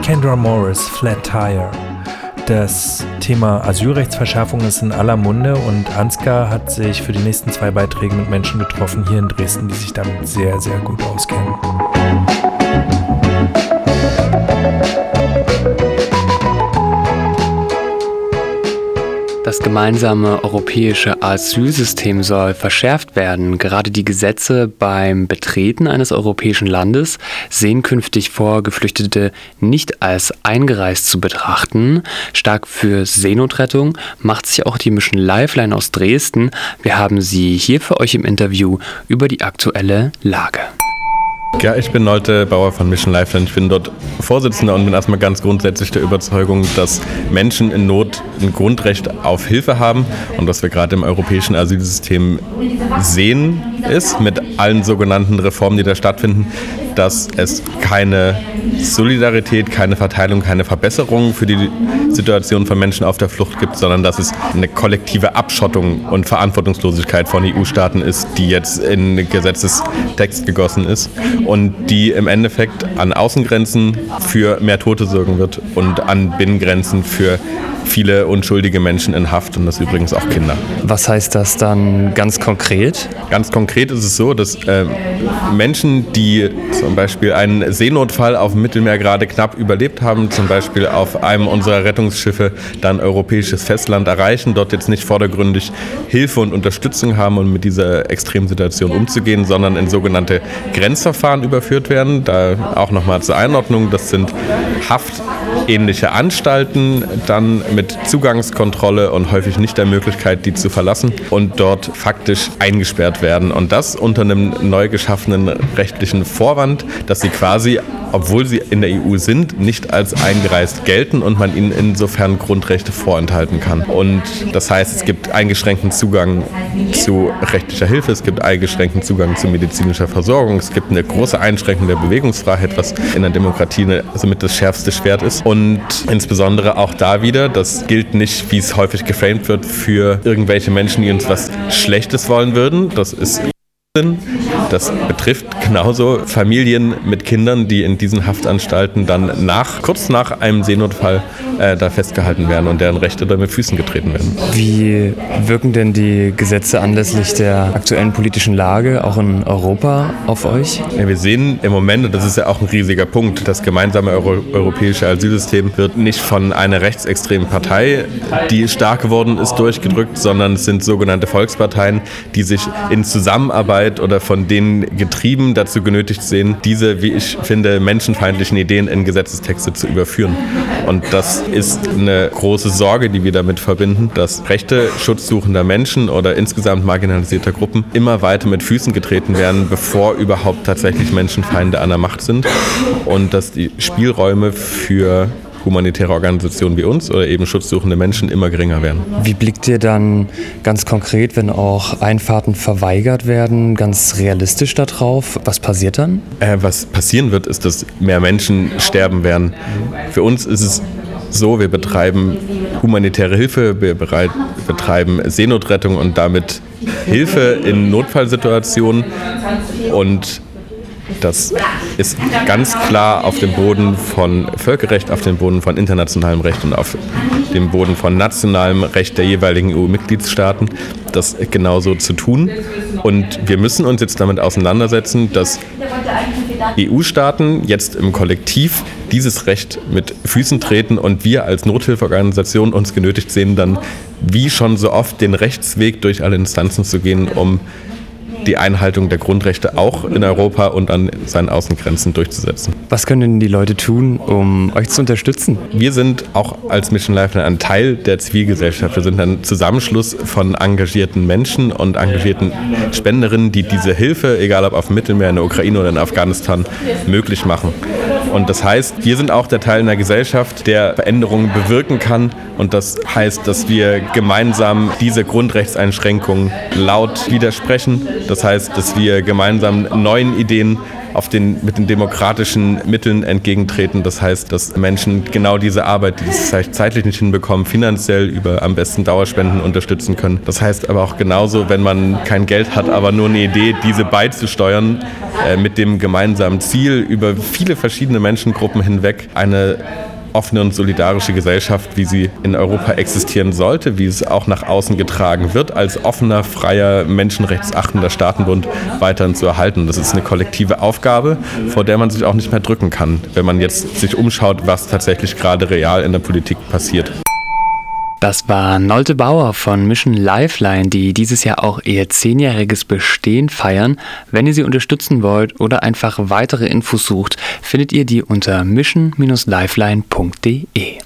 Kendra Morris, Flat Tire. Das Thema Asylrechtsverschärfung ist in aller Munde und Ansgar hat sich für die nächsten 2 Beiträge mit Menschen getroffen hier in Dresden, die sich damit sehr, sehr gut auskennen. Das gemeinsame europäische Asylsystem soll verschärft werden. Gerade die Gesetze beim Betreten eines europäischen Landes sehen künftig vor, Geflüchtete nicht als eingereist zu betrachten. Stark für Seenotrettung macht sich auch die Mission Lifeline aus Dresden. Wir haben sie hier für euch im Interview über die aktuelle Lage. Ja, ich bin Nolte Bauer von Mission Lifeline. Ich bin dort Vorsitzender und bin erstmal ganz grundsätzlich der Überzeugung, dass Menschen in Not ein Grundrecht auf Hilfe haben und was wir gerade im europäischen Asylsystem sehen ist, mit allen sogenannten Reformen, die da stattfinden, dass es keine Solidarität, keine Verteilung, keine Verbesserung für die Situation von Menschen auf der Flucht gibt, sondern dass es eine kollektive Abschottung und Verantwortungslosigkeit von EU-Staaten ist, die jetzt in Gesetzestext gegossen ist und die im Endeffekt an Außengrenzen für mehr Tote sorgen wird und an Binnengrenzen für viele unschuldige Menschen in Haft und das übrigens auch Kinder. Was heißt das dann ganz konkret? Ganz konkret ist es so, dass Menschen, die zum Beispiel einen Seenotfall auf dem Mittelmeer gerade knapp überlebt haben, zum Beispiel auf einem unserer Rettungsschiffe dann europäisches Festland erreichen, dort jetzt nicht vordergründig Hilfe und Unterstützung haben, um mit dieser Extremsituation umzugehen, sondern in sogenannte Grenzverfahren überführt werden. Da auch nochmal zur Einordnung, das sind haftähnliche Anstalten, dann mit Zugangskontrolle und häufig nicht der Möglichkeit, die zu verlassen und dort faktisch eingesperrt werden. Und das unter einem neu geschaffenen rechtlichen Vorwand, dass sie quasi, obwohl sie in der EU sind, nicht als eingereist gelten und man ihnen insofern Grundrechte vorenthalten kann. Und das heißt, es gibt eingeschränkten Zugang zu rechtlicher Hilfe, es gibt eingeschränkten Zugang zu medizinischer Versorgung, es gibt eine große Einschränkung der Bewegungsfreiheit, was in der Demokratie somit das schärfste Schwert ist. Und insbesondere auch da wieder, das gilt nicht, wie es häufig geframed wird, für irgendwelche Menschen, die uns was Schlechtes wollen würden. Das betrifft genauso Familien mit Kindern, die in diesen Haftanstalten dann kurz nach einem Seenotfall da festgehalten werden und deren Rechte dann mit Füßen getreten werden. Wie wirken denn die Gesetze anlässlich der aktuellen politischen Lage auch in Europa auf euch? Ja, wir sehen im Moment, und das ist ja auch ein riesiger Punkt, das gemeinsame europäische Asylsystem wird nicht von einer rechtsextremen Partei, die stark geworden ist, durchgedrückt, sondern es sind sogenannte Volksparteien, die sich in Zusammenarbeit oder von denen getrieben dazu genötigt sehen, diese, wie ich finde, menschenfeindlichen Ideen in Gesetzestexte zu überführen. Und das ist eine große Sorge, die wir damit verbinden, dass Rechte schutzsuchender Menschen oder insgesamt marginalisierter Gruppen immer weiter mit Füßen getreten werden, bevor überhaupt tatsächlich Menschenfeinde an der Macht sind und dass die Spielräume für humanitäre Organisationen wie uns oder eben schutzsuchende Menschen immer geringer werden. Wie blickt ihr dann ganz konkret, wenn auch Einfahrten verweigert werden, ganz realistisch darauf? Was passiert dann? Was passieren wird, ist, dass mehr Menschen sterben werden. Für uns ist es so, wir betreiben humanitäre Hilfe, wir betreiben Seenotrettung und damit Hilfe in Notfallsituationen und das ist ganz klar auf dem Boden von Völkerrecht, auf dem Boden von internationalem Recht und auf dem Boden von nationalem Recht der jeweiligen EU-Mitgliedstaaten, das genauso zu tun. Und wir müssen uns jetzt damit auseinandersetzen, dass EU-Staaten jetzt im Kollektiv dieses Recht mit Füßen treten und wir als Nothilfeorganisation uns genötigt sehen, dann wie schon so oft den Rechtsweg durch alle Instanzen zu gehen, um die Einhaltung der Grundrechte auch in Europa und an seinen Außengrenzen durchzusetzen. Was können denn die Leute tun, um euch zu unterstützen? Wir sind auch als Mission Lifeline ein Teil der Zivilgesellschaft. Wir sind ein Zusammenschluss von engagierten Menschen und engagierten Spenderinnen, die diese Hilfe, egal ob auf dem Mittelmeer, in der Ukraine oder in Afghanistan, möglich machen. Und das heißt, wir sind auch der Teil einer Gesellschaft, der Veränderungen bewirken kann. Und das heißt, dass wir gemeinsam diese Grundrechtseinschränkungen laut widersprechen. Das heißt, dass wir gemeinsam neuen Ideen mit den demokratischen Mitteln entgegentreten. Das heißt, dass Menschen genau diese Arbeit, die es vielleicht zeitlich nicht hinbekommen, finanziell über am besten Dauerspenden unterstützen können. Das heißt aber auch genauso, wenn man kein Geld hat, aber nur eine Idee, diese beizusteuern, mit dem gemeinsamen Ziel, über viele verschiedene Menschengruppen hinweg eine offene und solidarische Gesellschaft, wie sie in Europa existieren sollte, wie es auch nach außen getragen wird, als offener, freier, menschenrechtsachtender Staatenbund weiterhin zu erhalten. Das ist eine kollektive Aufgabe, vor der man sich auch nicht mehr drücken kann, wenn man jetzt sich umschaut, was tatsächlich gerade real in der Politik passiert. Das war Nolte Bauer von Mission Lifeline, die dieses Jahr auch ihr 10-jähriges Bestehen feiern. Wenn ihr sie unterstützen wollt oder einfach weitere Infos sucht, findet ihr die unter mission-lifeline.de.